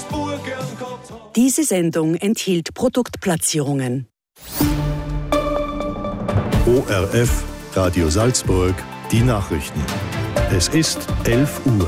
Salzburg gern gehabt hab. Diese Sendung enthielt Produktplatzierungen. ORF, Radio Salzburg, die Nachrichten. Es ist 11 Uhr.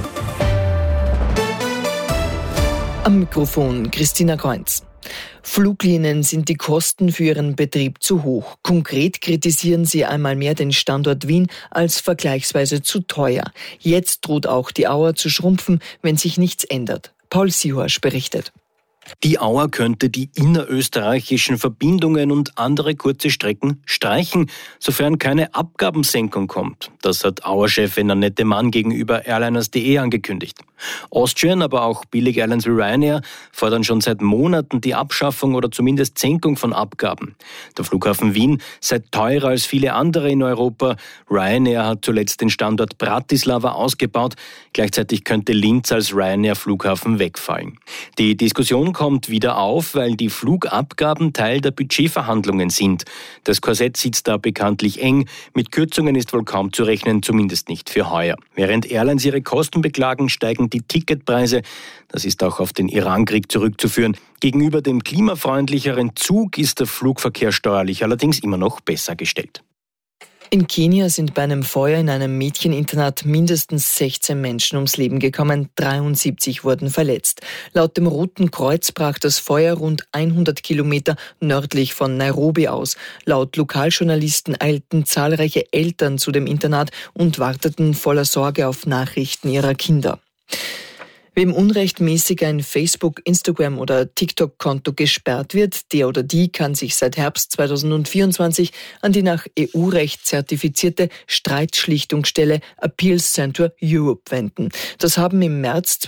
Am Mikrofon Christina Kreunz. Fluglinien sind die Kosten für ihren Betrieb zu hoch. Konkret kritisieren sie einmal mehr den Standort Wien als vergleichsweise zu teuer. Jetzt droht auch die Auer zu schrumpfen, wenn sich nichts ändert. Paul Sihorsch berichtet. Die Auer könnte die innerösterreichischen Verbindungen und andere kurze Strecken streichen, sofern keine Abgabensenkung kommt. Das hat Auer-Chefin Annette Mann gegenüber Airliners.de angekündigt. Austrian, aber auch Billig-Airlines wie Ryanair fordern schon seit Monaten die Abschaffung oder zumindest Senkung von Abgaben. Der Flughafen Wien sei teurer als viele andere in Europa. Ryanair hat zuletzt den Standort Bratislava ausgebaut. Gleichzeitig könnte Linz als Ryanair-Flughafen wegfallen. Die Diskussion kommt wieder auf, weil die Flugabgaben Teil der Budgetverhandlungen sind. Das Korsett sitzt da bekanntlich eng. Mit Kürzungen ist wohl kaum zu rechnen, zumindest nicht für heuer. Während Airlines ihre Kosten beklagen, steigen die Ticketpreise. Das ist auch auf den Irankrieg zurückzuführen. Gegenüber dem klimafreundlicheren Zug ist der Flugverkehr steuerlich allerdings immer noch besser gestellt. In Kenia sind bei einem Feuer in einem Mädcheninternat mindestens 16 Menschen ums Leben gekommen, 73 wurden verletzt. Laut dem Roten Kreuz brach das Feuer rund 100 Kilometer nördlich von Nairobi aus. Laut Lokaljournalisten eilten zahlreiche Eltern zu dem Internat und warteten voller Sorge auf Nachrichten ihrer Kinder. Wem unrechtmäßig ein Facebook-, Instagram- oder TikTok-Konto gesperrt wird, der oder die kann sich seit Herbst 2024 an die nach EU-Recht zertifizierte Streitschlichtungsstelle Appeals Center Europe wenden. Das haben im März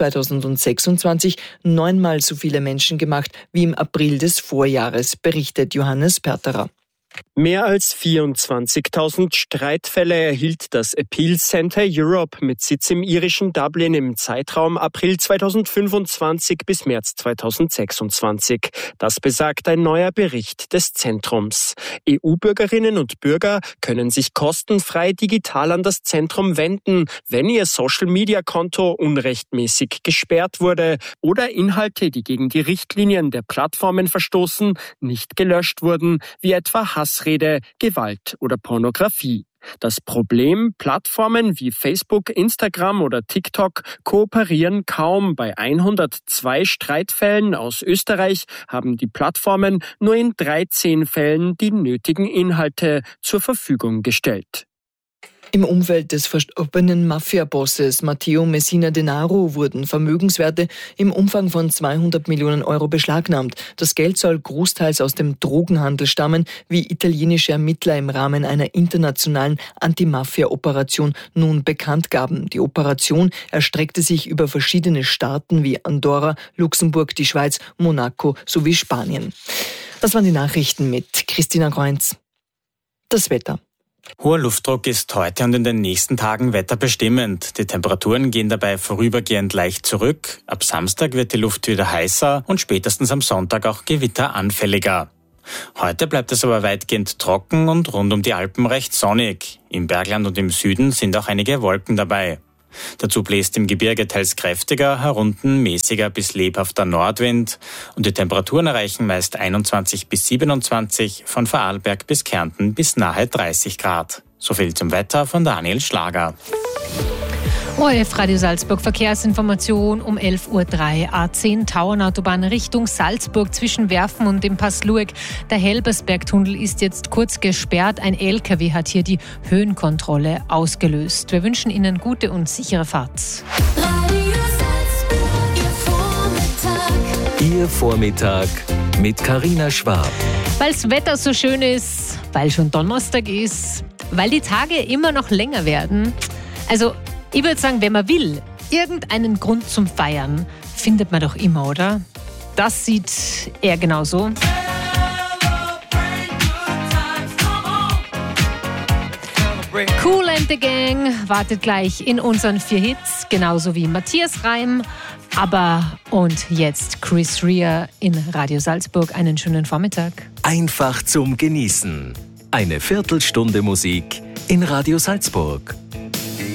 2026 neunmal so viele Menschen gemacht wie im April des Vorjahres, berichtet Johannes Perterer. Mehr als 24.000 Streitfälle erhielt das Appeals Center Europe mit Sitz im irischen Dublin im Zeitraum April 2025 bis März 2026. Das besagt ein neuer Bericht des Zentrums. EU-Bürgerinnen und Bürger können sich kostenfrei digital an das Zentrum wenden, wenn ihr Social-Media-Konto unrechtmäßig gesperrt wurde oder Inhalte, die gegen die Richtlinien der Plattformen verstoßen, nicht gelöscht wurden, wie etwa Hassrede, Gewalt oder Pornografie. Das Problem: Plattformen wie Facebook, Instagram oder TikTok kooperieren kaum. Bei 102 Streitfällen aus Österreich haben die Plattformen nur in 13 Fällen die nötigen Inhalte zur Verfügung gestellt. Im Umfeld des verstorbenen Mafia-Bosses Matteo Messina Denaro wurden Vermögenswerte im Umfang von 200 Millionen Euro beschlagnahmt. Das Geld soll großteils aus dem Drogenhandel stammen, wie italienische Ermittler im Rahmen einer internationalen Anti-Mafia-Operation nun bekannt gaben. Die Operation erstreckte sich über verschiedene Staaten wie Andorra, Luxemburg, die Schweiz, Monaco sowie Spanien. Das waren die Nachrichten mit Christina Kreunz. Das Wetter. Hoher Luftdruck ist heute und in den nächsten Tagen wetterbestimmend. Die Temperaturen gehen dabei vorübergehend leicht zurück. Ab Samstag wird die Luft wieder heißer und spätestens am Sonntag auch gewitteranfälliger. Heute bleibt es aber weitgehend trocken und rund um die Alpen recht sonnig. Im Bergland und im Süden sind auch einige Wolken dabei. Dazu bläst im Gebirge teils kräftiger, herunten mäßiger bis lebhafter Nordwind und die Temperaturen erreichen meist 21 bis 27, von Vorarlberg bis Kärnten bis nahe 30 Grad. So viel zum Wetter von Daniel Schlager. ORF Radio Salzburg Verkehrsinformation um 11.03 Uhr. A10 Tauernautobahn Richtung Salzburg zwischen Werfen und dem Pass Lueck. Der Helbersbergtunnel ist jetzt kurz gesperrt. Ein LKW hat hier die Höhenkontrolle ausgelöst. Wir wünschen Ihnen gute und sichere Fahrt. Radio Salzburg, Ihr Vormittag mit Carina Schwab. Weil das Wetter so schön ist, weil schon Donnerstag ist, weil die Tage immer noch länger werden. Also ich würde sagen, wenn man will, irgendeinen Grund zum Feiern findet man doch immer, oder? Das sieht er genauso. Kool and the Gang wartet gleich in unseren 4 Hits, genauso wie Matthias Reim. Aber und jetzt Chris Rea in Radio Salzburg. Einen schönen Vormittag. Einfach zum Genießen. Eine Viertelstunde Musik in Radio Salzburg.